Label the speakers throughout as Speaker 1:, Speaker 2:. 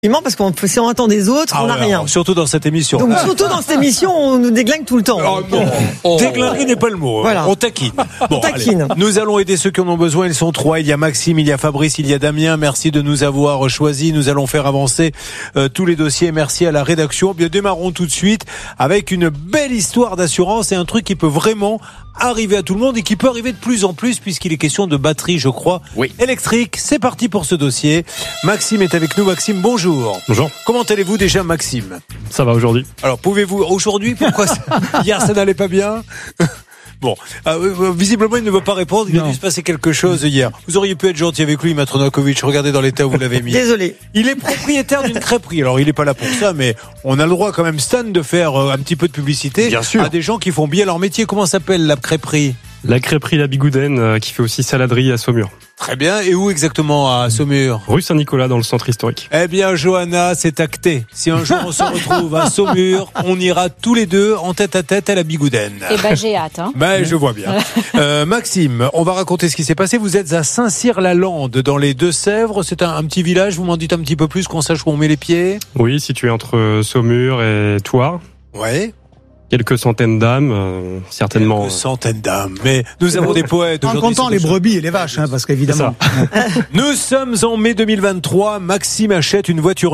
Speaker 1: Parce qu'on si on attend des autres, on n'a rien.
Speaker 2: Surtout dans cette émission.
Speaker 1: Donc surtout dans cette émission, on nous déglingue tout le temps.
Speaker 2: Oh non, déglinguer n'est pas le mot.
Speaker 1: Voilà.
Speaker 2: On taquine.
Speaker 1: Bon, on taquine.
Speaker 2: Allez. Nous allons aider ceux qui en ont besoin. Ils sont 3. Il y a Maxime, il y a Fabrice, il y a Damien. Merci de nous avoir choisis. Nous allons faire avancer tous les dossiers. Merci à la rédaction. Bien, démarrons tout de suite avec une belle histoire d'assurance et un truc qui peut vraiment arriver à tout le monde et qui peut arriver de plus en plus puisqu'il est question de batterie, je crois, électrique. C'est parti pour ce dossier. Maxime est avec nous. Maxime, bonjour.
Speaker 3: Bonjour.
Speaker 2: Comment allez-vous déjà, Maxime ?
Speaker 3: Ça va aujourd'hui.
Speaker 2: Alors, pouvez-vous aujourd'hui, pourquoi hier ça n'allait pas bien ? Bon, visiblement il ne veut pas répondre. Il a dû se passer quelque chose hier. Vous auriez pu être gentil avec lui, Maître Novakovic. Regardez dans l'état où vous l'avez mis.
Speaker 1: Désolé.
Speaker 2: Il est propriétaire d'une crêperie. Alors il n'est pas là pour ça, mais on a le droit quand même, Stan, de faire un petit peu de publicité.
Speaker 3: Bien sûr.
Speaker 2: À des gens qui font bien leur métier. Comment s'appelle la crêperie ?
Speaker 3: La crêperie La Bigoudaine qui fait aussi saladerie à Saumur.
Speaker 2: Très bien. Et où exactement à Saumur ?
Speaker 3: Rue Saint-Nicolas dans le centre historique.
Speaker 2: Eh bien, Johanna, c'est acté. Si un jour on se retrouve à Saumur, on ira tous les deux en tête à tête à La Bigoudaine.
Speaker 4: Eh ben, j'ai hâte.
Speaker 2: Je vois bien. Maxime, on va raconter ce qui s'est passé. Vous êtes à Saint-Cyr-la-Lande, dans les Deux-Sèvres. C'est un petit village. Vous m'en dites un petit peu plus, qu'on sache où on met les pieds.
Speaker 3: Oui, situé entre Saumur et Thouars.
Speaker 2: Ouais.
Speaker 3: Quelques centaines d'âmes, certainement.
Speaker 2: Quelques centaines d'âmes. Mais nous avons des poètes.
Speaker 5: En comptant les brebis et les vaches, parce qu'évidemment.
Speaker 2: Nous sommes en mai 2023. Maxime achète une voiture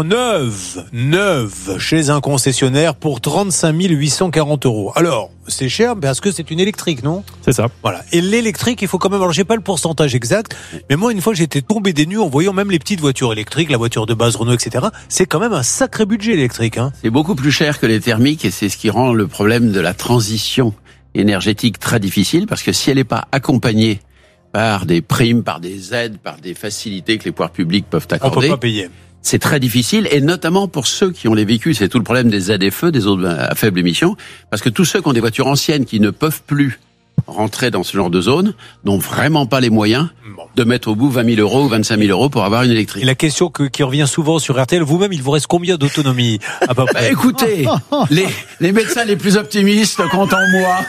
Speaker 2: neuve, chez un concessionnaire pour 35 840 €. Alors, c'est cher parce que c'est une électrique, non ?
Speaker 3: C'est ça.
Speaker 2: Voilà. Et l'électrique, il faut quand même, alors j'ai pas le pourcentage exact, mais moi, une fois, j'étais tombé des nues en voyant même les petites voitures électriques, la voiture de base Renault, etc. C'est quand même un sacré budget électrique, hein.
Speaker 6: C'est beaucoup plus cher que les thermiques et c'est ce qui rend le problème de la transition énergétique très difficile parce que si elle n'est pas accompagnée par des primes, par des aides, par des facilités que les pouvoirs publics peuvent accorder,
Speaker 2: on peut pas payer.
Speaker 6: C'est très difficile et notamment pour ceux qui ont les véhicules, c'est tout le problème des ZFE, des zones à faible émission, parce que tous ceux qui ont des voitures anciennes qui ne peuvent plus rentrer dans ce genre de zone n'ont vraiment pas les moyens de mettre au bout 20 000 € ou 25 000 € pour avoir une électrique.
Speaker 2: Et la question qui revient souvent sur RTL, vous-même, il vous reste combien d'autonomie à peu près ?
Speaker 6: Écoutez, les médecins les plus optimistes comptent en moi.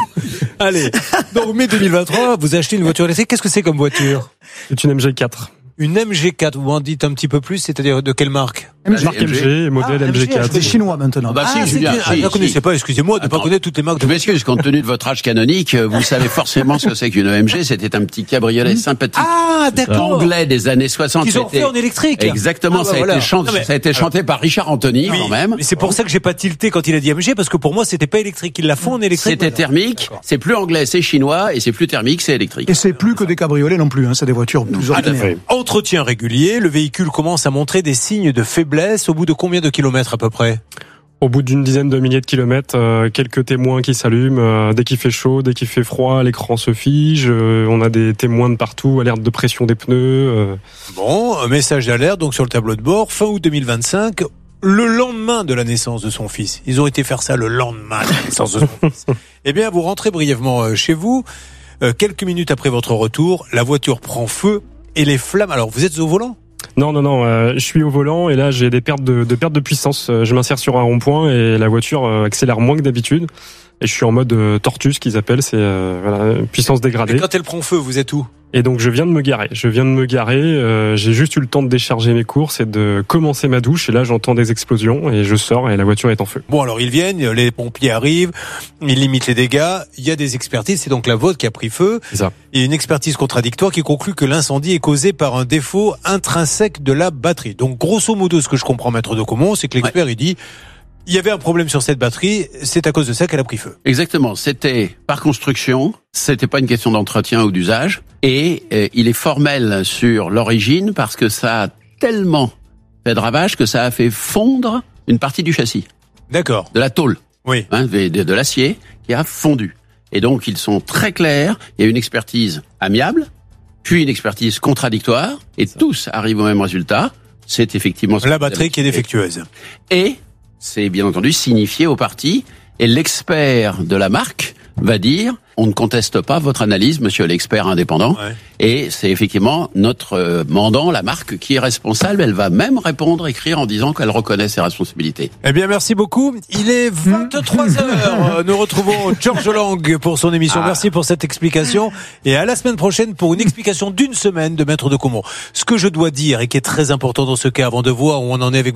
Speaker 2: Allez, donc mai 2023, vous achetez une voiture électrique. Qu'est-ce que c'est comme voiture ?
Speaker 3: C'est une MG4.
Speaker 2: Une MG4, vous en dites un petit peu plus, c'est-à-dire de quelle marque ?
Speaker 3: Marque MG, modèle MG4.
Speaker 5: C'est chinois maintenant.
Speaker 6: Julien,
Speaker 2: je la connaissais pas, excusez-moi de ne pas connaître toutes les marques.
Speaker 6: Je m'excuse, compte tenu de votre âge canonique, vous savez forcément ce que c'est qu'une MG. C'était un petit cabriolet sympathique.
Speaker 2: Ah, d'accord.
Speaker 6: Anglais des années 60.
Speaker 2: Qu'ils ont fait en électrique.
Speaker 6: Exactement, ça a été chanté par Richard Anthony, quand même.
Speaker 2: Mais c'est pour ça que j'ai pas tilté quand il a dit MG, parce que pour moi, c'était pas électrique. Ils la font en électrique.
Speaker 6: C'était thermique, c'est plus anglais, c'est chinois, et c'est plus thermique, c'est électrique.
Speaker 5: Et c'est plus que des cabriolets non plus, c'est des voitures plus ordinaires.
Speaker 2: Entretien régulier, le véhicule commence à montrer des signes de faiblesse au bout de combien de kilomètres à peu près ?
Speaker 3: Au bout d'une dizaine de milliers de kilomètres, quelques témoins qui s'allument. Dès qu'il fait chaud, dès qu'il fait froid, l'écran se fige. On a des témoins de partout, alerte de pression des pneus.
Speaker 2: Bon, un message d'alerte donc sur le tableau de bord. Fin août 2025, le lendemain de la naissance de son fils. Ils ont été faire ça le lendemain de la naissance de son fils. Eh bien, vous rentrez brièvement chez vous. Quelques minutes après votre retour, la voiture prend feu et les flammes... Alors, vous êtes au volant ?
Speaker 3: Non, je suis au volant et là j'ai des pertes de puissance. Je m'insère sur un rond-point et la voiture accélère moins que d'habitude. Et je suis en mode tortue, ce qu'ils appellent, c'est puissance dégradée.
Speaker 2: Et quand elle prend feu, vous êtes où ?
Speaker 3: Et donc je viens de me garer. J'ai juste eu le temps de décharger mes courses et de commencer ma douche. Et là j'entends des explosions et je sors et la voiture est en feu.
Speaker 2: Bon alors ils viennent, les pompiers arrivent, ils limitent les dégâts. Il y a des expertises, c'est donc la vôtre qui a pris feu.
Speaker 3: C'est ça.
Speaker 2: Et une expertise contradictoire qui conclut que l'incendie est causé par un défaut intrinsèque de la batterie. Donc grosso modo, ce que je comprends, Maître de Comont, c'est que l'expert il dit... Il y avait un problème sur cette batterie, c'est à cause de ça qu'elle a pris feu.
Speaker 6: Exactement, c'était par construction, c'était pas une question d'entretien ou d'usage, et il est formel sur l'origine parce que ça a tellement fait de ravages que ça a fait fondre une partie du châssis.
Speaker 2: D'accord.
Speaker 6: De la tôle.
Speaker 2: Oui.
Speaker 6: De l'acier qui a fondu. Et donc ils sont très clairs, il y a une expertise amiable, puis une expertise contradictoire, et tous arrivent au même résultat, c'est effectivement...
Speaker 2: La batterie qui est défectueuse.
Speaker 6: Et... c'est bien entendu signifié aux parties et l'expert de la marque va dire on ne conteste pas votre analyse, monsieur l'expert indépendant.
Speaker 2: Ouais.
Speaker 6: Et c'est effectivement notre mandant, la marque, qui est responsable. Elle va même répondre, écrire en disant qu'elle reconnaît ses responsabilités.
Speaker 2: Eh bien, merci beaucoup. Il est 23h. Nous retrouvons Georges Lang pour son émission. Merci pour cette explication. Et à la semaine prochaine pour une explication d'une semaine de Maître de Comont. Ce que je dois dire et qui est très important dans ce cas, avant de voir où on en est avec